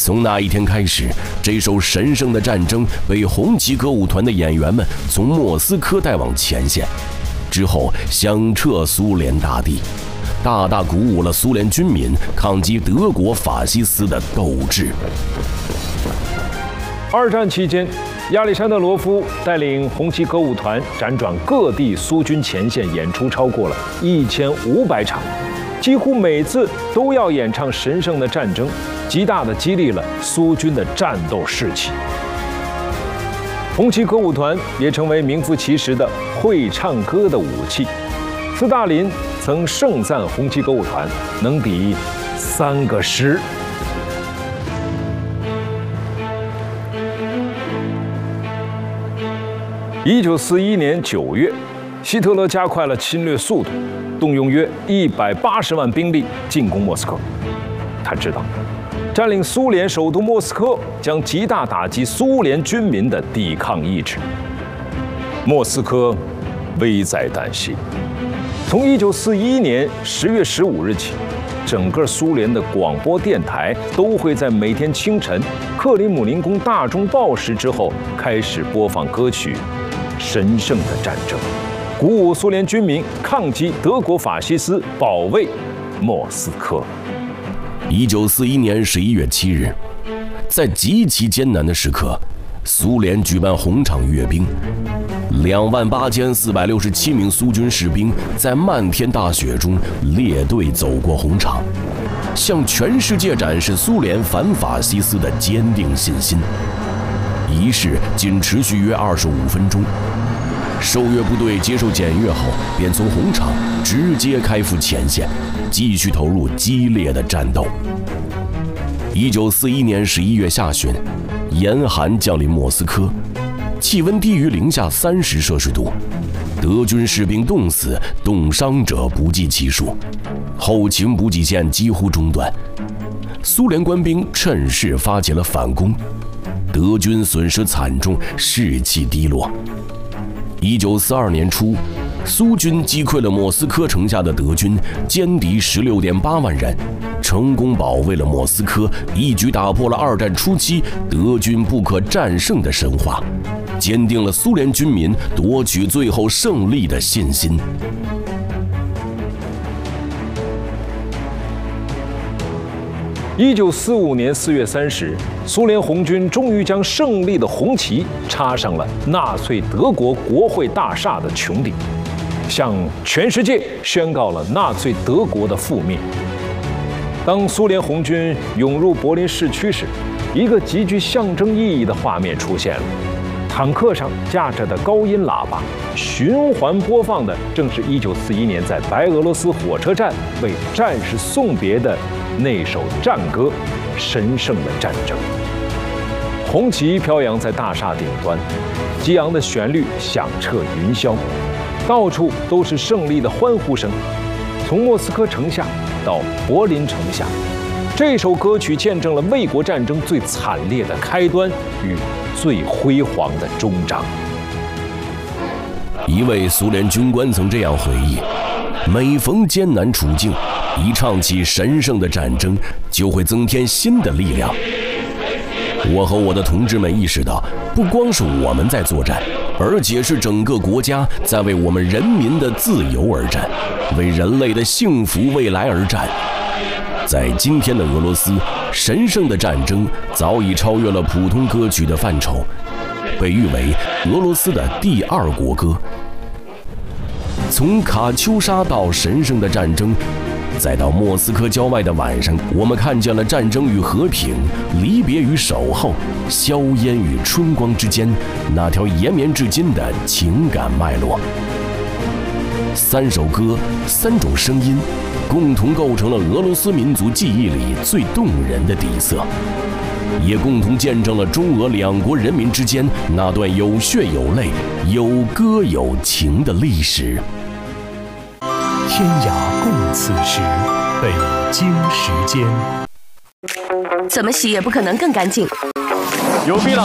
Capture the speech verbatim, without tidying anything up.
从那一天开始，这首神圣的战争被红旗歌舞团的演员们从莫斯科带往前线，之后响彻苏联大地，大大鼓舞了苏联军民抗击德国法西斯的斗志。 二战期间，亚历山德罗夫带领红旗歌舞团辗转各地苏军前线演出超过了一千五百场，几乎每次都要演唱神圣的战争，极大地激励了苏军的战斗士气。红旗歌舞团也成为名副其实的会唱歌的武器。斯大林曾盛赞红旗歌舞团能抵三个师。一九四一年九月，希特勒加快了侵略速度，动用约一百八十万兵力进攻莫斯科。他知道，占领苏联首都莫斯科将极大打击苏联军民的抵抗意志。莫斯科危在旦夕。从一九四一年十月十五日起，整个苏联的广播电台都会在每天清晨克里姆林宫大钟报时之后开始播放歌曲《神圣的战争》，鼓舞苏联军民抗击德国法西斯，保卫莫斯科。 一九四一年十一月七日，在极其艰难的时刻，苏联举办红场阅兵，两万八千四百六十七名苏军士兵在漫天大雪中列队走过红场，向全世界展示苏联反法西斯的坚定信心。仪式仅持续约二十五分钟，受阅部队接受检阅后，便从红场直接开赴前线，继续投入激烈的战斗。一九四一年十一月下旬，严寒降临莫斯科，气温低于零下三十摄氏度，德军士兵冻死、冻伤者不计其数，后勤补给线几乎中断。苏联官兵趁势发起了反攻，德军损失惨重，士气低落。一九四二年初，苏军击溃了莫斯科城下的德军，歼敌十六点八万人，成功保卫了莫斯科，一举打破了二战初期德军不可战胜的神话，坚定了苏联军民夺取最后胜利的信心。 一九四五年四月三十日，苏联红军终于将胜利的红旗插上了纳粹德国国会大厦的穹顶，向全世界宣告了纳粹德国的覆灭。当苏联红军涌入柏林市区时，一个极具象征意义的画面出现了。坦克上架着的高音喇叭，循环播放的正是一九四一年在白俄罗斯火车站为战士送别的那首战歌《神圣的战争》。红旗飘扬在大厦顶端，激昂的旋律响彻云霄，到处都是胜利的欢呼声。从莫斯科城下到柏林城下，这首歌曲见证了卫国战争最惨烈的开端与最辉煌的终章。 一位苏联军官曾这样回忆：每逢艰难处境，一唱起神圣的战争，就会增添新的力量。我和我的同志们意识到，不光是我们在作战，而且是整个国家在为我们人民的自由而战，为人类的幸福未来而战。在今天的俄罗斯，神圣的战争早已超越了普通歌曲的范畴，被誉为俄罗斯的第二国歌。从卡秋莎到神圣的战争，再到莫斯科郊外的晚上，我们看见了战争与和平、离别与守候、硝烟与春光之间那条延绵至今的情感脉络。三首歌，三种声音，共同构成了俄罗斯民族记忆里最动人的底色，也共同见证了中俄两国人民之间那段有血有泪、有歌有情的历史。 天涯共此时，北京时间。 怎么洗也不可能更干净。 有必要。